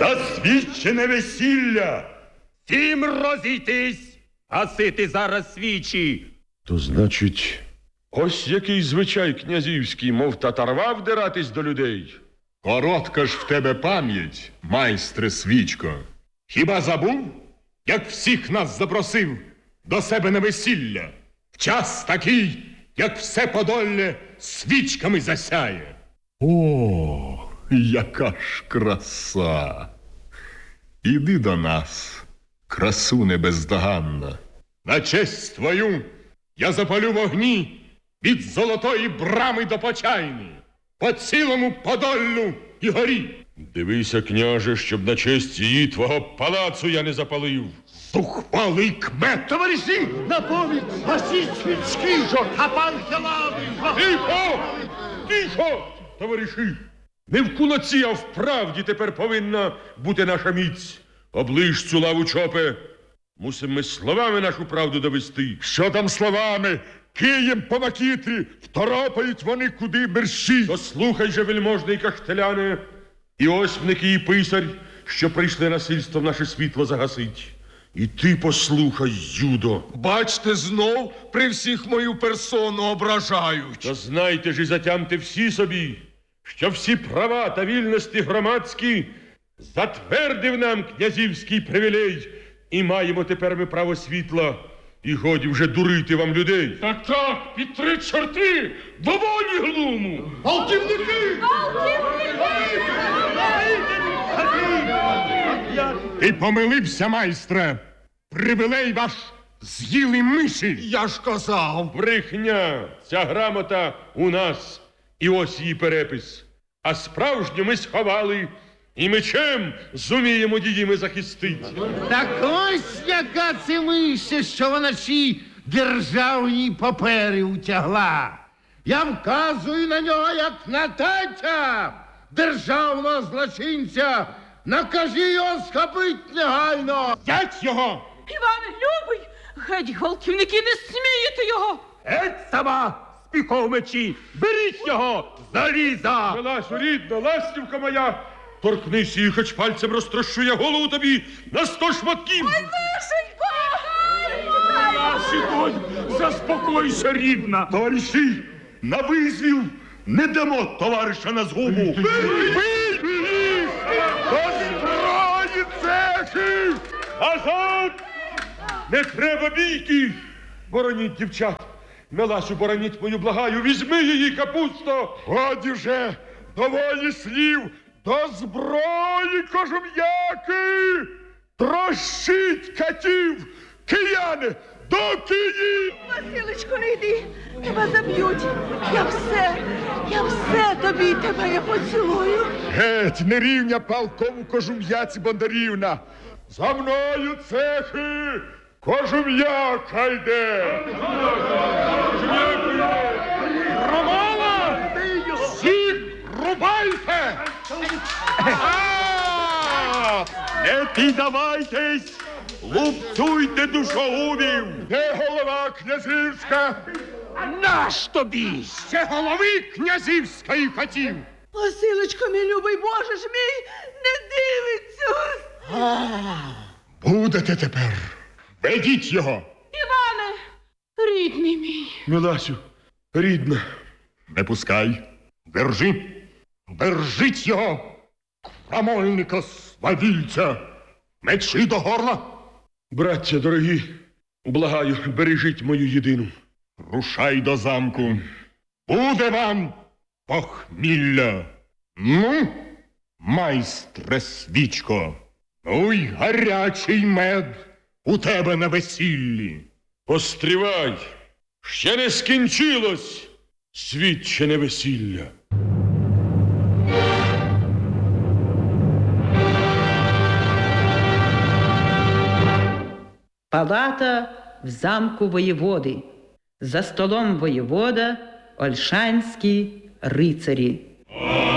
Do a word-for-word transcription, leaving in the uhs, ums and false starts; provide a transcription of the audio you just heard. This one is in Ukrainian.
Засвідчене весілля! Всім розійтись, гасити зараз свічі. То значить, ось який звичай князівський, мов татарва вдиратись до людей. Коротка ж в тебе пам'ять, майстре Свічко. Хіба забув, як всіх нас запросив до себе на весілля? В час такий, як все Подолле свічками засяє. О, яка ж краса! Іди до нас, красуне бездоганна. На честь твою я запалю вогні від Золотої брами до Почайни, по цілому Подоллю і горі. Дивися, княже, щоб на честь її твого палацу я не запалив. Зухвалий кмет! Товариші, на поміч, гасіть свічки, а пан Хелавий. Тихо! Тихо! Товариші, не в кулаці, а в правді тепер повинна бути наша міць. Оближ цю лаву, чопе. Мусимо ми словами нашу правду довести. Що там словами? Києм по макітрі, второпають вони куди мерщі. То слухай же, вельможний каштеляне, і оспники, і писар, що прийшли насильство в наше світло загасить. І ти послухай, Юдо. Бачте, знов при всіх мою персону ображають. То знайте ж і затямте всі собі, що всі права та вільності громадські затвердив нам князівський привілей, і маємо тепер ми право світла, і годі вже дурити вам людей. Так, так, під три чорти, до волі глуму. Галтівники! Ти помилився, майстре. Привілей ваш з'їли миші. Я ж казав. Брехня! Ця грамота у нас, і ось її перепис. А справжню ми сховали, і мечем зуміємо її ми захистити. Так ось яка це миша, що вона чі державні папери утягла. Я вказую на нього, як на татя державного злочинця. Накажи його схопить негайно. Взять його! Іване, любий, геть, гвалтівники, не смієте його! Геть сама з піхов мечі! Беріть його, заліза! Миласю, рідна, ластівка моя, торкнись її, хоч пальцем розтрощу я голову тобі на сто шматків. Ой, лишенько! Сідонь, заспокойся, рідна! Товариші, на визвіл не дамо товариша на згубу! Бий! До зброї, цехи! Азад! Не треба бійки! Бороніть, дівчат! Миласю, бороніть мою, благаю, візьми її, капусто! Годі вже, доволі слів, до зброї, кожум'яки! Трощить катів, кияни, до Київ! Василечко, не йди, тебе заб'ють. Я все, я все тобі, тебе я поцілую. Геть, нерівня полкову кожум'яці Бондарівна! За мною цехи! Кожум'яка йде! Романа! Всіх рубайте! А! Не піддавайтесь! Лупцуйте душогубів! Де голова князівська? Наш тобі! Ще голови князівської хотів! Василечко, мій любий, Боже ж мій, не дивиться. Будете тепер. Ведіть його. Іване, рідний мій. Миласю, рідна. Не пускай. Держи. Держіть його. Крамольника свавільця. Мечі до горла. Браття дорогі, благаю, бережіть мою єдину. Рушай до замку. Буде вам похмілля. Ну, майстре Свічко, ну й гарячий мед у тебе на весіллі. Пострівай, ще не скінчилось свідчене весілля. Палата в замку воєводи. За столом воєвода, ольшанські рицарі.